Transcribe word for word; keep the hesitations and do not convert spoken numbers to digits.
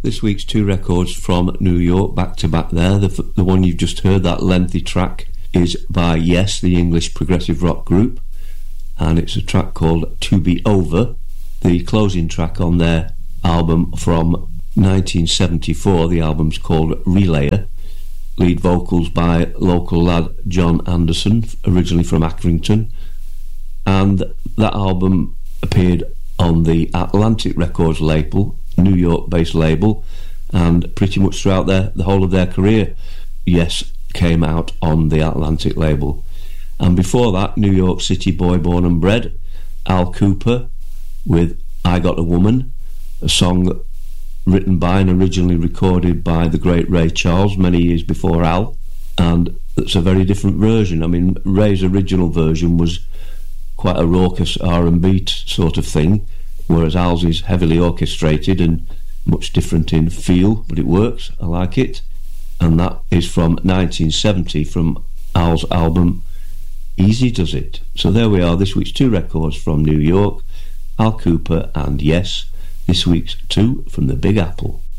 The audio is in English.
This week's two records from New York, back to back there. The, the one you've just heard, that lengthy track, is by Yes, the English progressive rock group, and it's a track called To Be Over. The closing track on their album from nineteen seventy-four, the album's called Relayer. Lead vocals by local lad John Anderson, originally from Accrington, and that album appeared on the Atlantic Records label, New York based label, and pretty much throughout their, the whole of their career, Yes came out on the Atlantic label. And before that, New York City boy born and bred, Al Cooper with I Got a Woman, a song written by and originally recorded by the great Ray Charles many years before Al, and it's a very different version. I mean, Ray's original version was quite a raucous R and B sort of thing, whereas Al's is heavily orchestrated and much different in feel, but it works. I like it. And that is from nineteen seventy, from Al's album Easy Does It. So there we are, this week's two records from New York, Al Cooper and Yes, this week's two from the Big Apple.